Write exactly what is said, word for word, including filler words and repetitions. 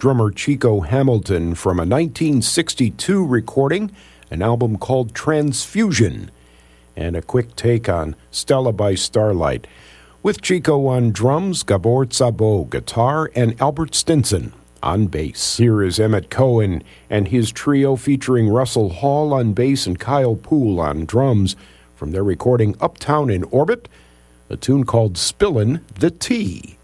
drummer Chico Hamilton from a nineteen sixty-two recording, an album called Transfusion, and a quick take on Stella by Starlight, with Chico on drums, Gabor Szabo guitar, and Albert Stinson on bass. Here is Emmett Cohen and his trio featuring Russell Hall on bass and Kyle Poole on drums from their recording Uptown in Orbit, a tune called Spillin' the Tea.